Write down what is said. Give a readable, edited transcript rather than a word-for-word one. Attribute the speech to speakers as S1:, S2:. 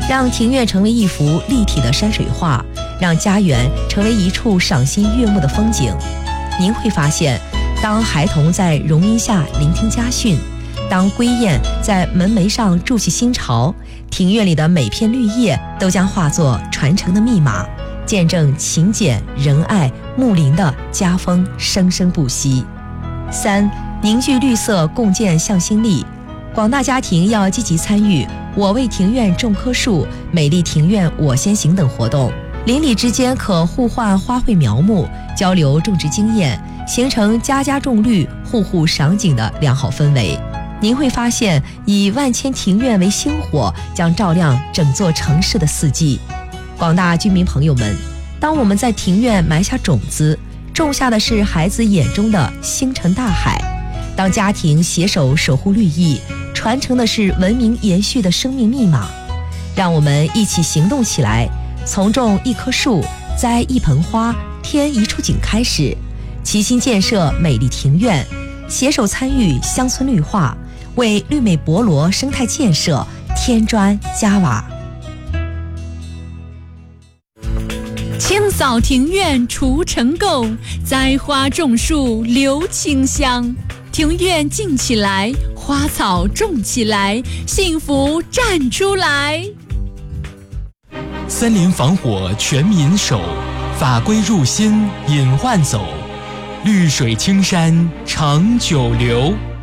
S1: 让庭院成为一幅立体的山水画，让家园成为一处赏心悦目的风景。您会发现，当孩童在榕荫下聆听家训，当归雁在门楣上筑起新巢，庭院里的每片绿叶都将化作传承的密码，见证勤俭仁爱睦邻的家风生生不息。3、凝聚绿色，共建向心力。广大家庭要积极参与我为庭院种棵树、美丽庭院我先行等活动，邻里之间可互换花卉苗木，交流种植经验，形成家家种绿、户户赏景的良好氛围。您会发现，以万千庭院为星火，将照亮整座城市的四季。广大居民朋友们，当我们在庭院埋下种子，种下的是孩子眼中的星辰大海；当家庭携手守护绿意，传承的是文明延续的生命密码。让我们一起行动起来，从种一棵树、栽一盆花、添一处景开始，齐心建设美丽庭院，携手参与乡村绿化，为绿美博罗生态建设添砖加瓦。
S2: 清扫庭院除尘垢，栽花种树留清香。庭院静起来，花草种起来，幸福站出来。
S3: 森林防火全民守，法规入心隐患走，绿水青山长久留。